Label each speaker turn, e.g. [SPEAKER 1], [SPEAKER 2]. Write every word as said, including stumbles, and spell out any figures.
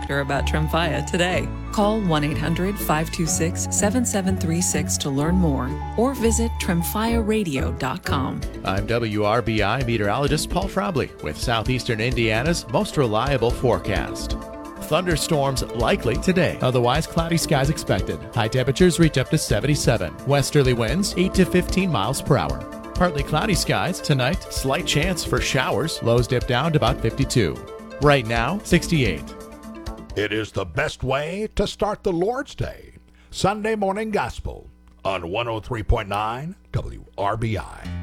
[SPEAKER 1] doctor about Tremfya today. Call one eight hundred five two six seven seven three six to learn more or visit tremfya radio dot com.
[SPEAKER 2] I'm W R B I meteorologist Paul Frobley with Southeastern Indiana's most reliable forecast. Thunderstorms likely today, otherwise cloudy skies expected. High temperatures reach up to seventy-seven. Westerly winds eight to fifteen miles per hour. Partly cloudy skies tonight, slight chance for showers. Lows dip down to about fifty-two. Right now, sixty-eight.
[SPEAKER 3] It is the best way to start the Lord's Day. Sunday Morning Gospel on one oh three point nine W R B I.